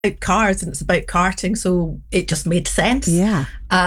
cars and it's about karting, so it just made sense. Yeah.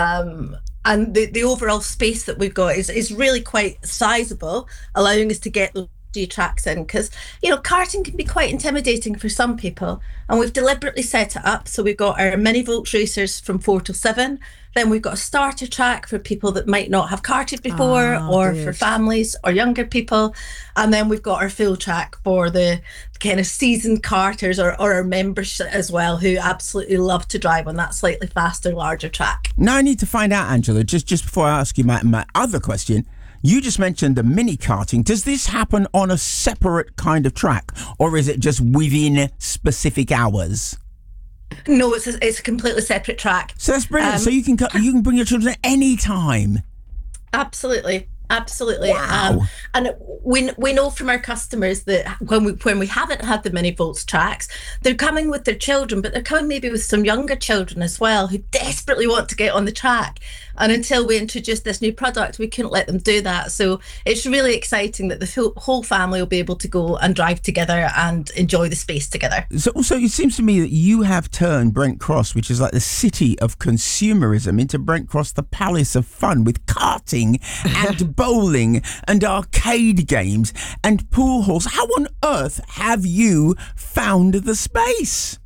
And the overall space that we've got is really quite sizable, allowing us to get those tracks in, because karting can be quite intimidating for some people, and we've deliberately set it up so we've got our mini volts racers from 4 till 7. Then we've got a starter track for people that might not have karted before, or good. for families or younger people, and then we've got our full track for the kind of seasoned karters, or our members as well, who absolutely love to drive on that slightly faster, larger track. Now I need to find out, Angela, just before I ask you my other question. You just mentioned the mini karting. Does this happen on a separate kind of track, or is it just within specific hours? No, it's a completely separate track. So that's brilliant. So you can bring your children at any time. Absolutely. Wow. And we know from our customers that when we haven't had the mini volts tracks, they're coming with their children, but they're coming maybe with some younger children as well, who desperately want to get on the track. And until we introduced this new product, we couldn't let them do that. So it's really exciting that the whole family will be able to go and drive together and enjoy the space together. So also, it seems to me that you have turned Brent Cross, which is like the city of consumerism, into Brent Cross, the palace of fun, with karting and bowling and arcade games and pool halls. How on earth have you found the space?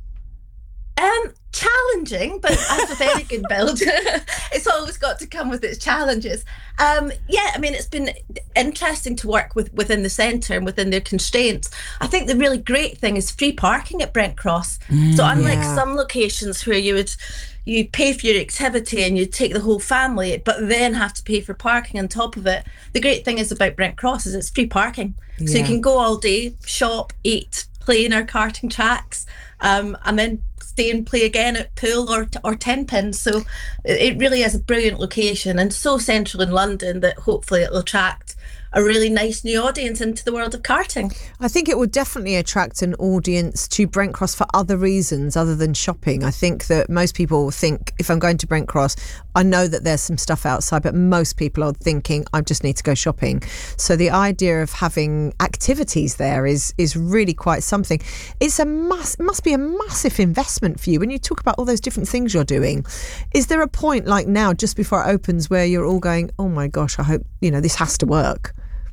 Challenging, but as with any good build, it's always got to come with its challenges. It's been interesting to work within the centre and within their constraints. I think the really great thing is free parking at Brent Cross. So unlike some locations where you pay for your activity and you take the whole family, but then have to pay for parking on top of it, the great thing is about Brent Cross is it's free parking. So you can go all day, shop, eat, play in our karting tracks, and then stay and play again at pool or 10 pins. So it really is a brilliant location, and so central in London that hopefully it'll attract a really nice new audience into the world of karting. I think it would definitely attract an audience to Brent Cross for other reasons other than shopping. I think that most people think, if I'm going to Brent Cross, I know that there's some stuff outside, but most people are thinking, I just need to go shopping. So the idea of having activities there is really quite something. It must be a massive investment for you when you talk about all those different things you're doing. Is there a point like now, just before it opens, where you're all going, oh my gosh, I hope this has to work?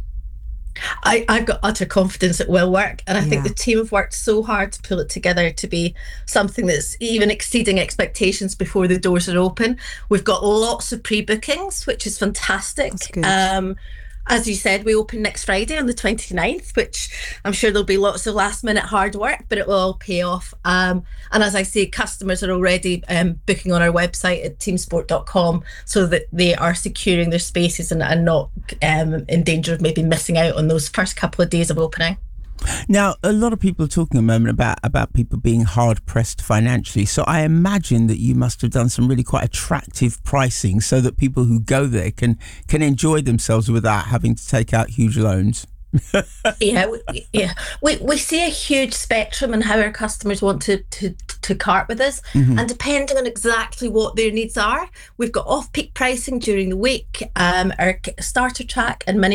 I've got utter confidence it will work, and I think the team have worked so hard to pull it together to be something that's even exceeding expectations before the doors are open. We've got lots of pre-bookings, which is fantastic. That's good. As you said, we open next Friday on the 29th, which I'm sure there'll be lots of last minute hard work, but it will all pay off. And as I say, customers are already booking on our website at teamsport.com so that they are securing their spaces and not in danger of maybe missing out on those first couple of days of opening. Now, a lot of people are talking at the moment about people being hard-pressed financially. So I imagine that you must have done some really quite attractive pricing so that people who go there can enjoy themselves without having to take out huge loans. We see a huge spectrum in how our customers want to kart with us, and depending on exactly what their needs are, we've got off-peak pricing during the week. Our starter track and mini